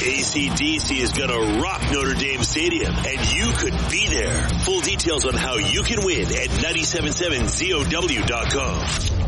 AC/DC is going to rock Notre Dame Stadium, and you could be there. Full details on how you can win at 977ZOW.com.